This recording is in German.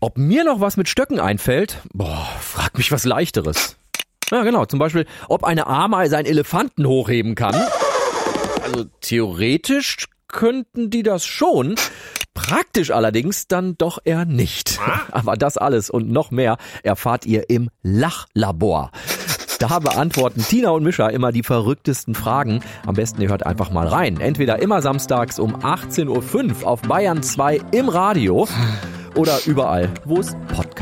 Ob mir noch was mit Stöcken einfällt? Frag mich was Leichteres. Ja, genau. Zum Beispiel, ob eine Ameise einen Elefanten hochheben kann. Also theoretisch könnten die das schon. Praktisch allerdings dann doch eher nicht. Aber das alles und noch mehr erfahrt ihr im Lachlabor. Da beantworten Tina und Mischa immer die verrücktesten Fragen. Am besten ihr hört einfach mal rein. Entweder immer samstags um 18.05 Uhr auf Bayern 2 im Radio oder überall, wo es Podcasts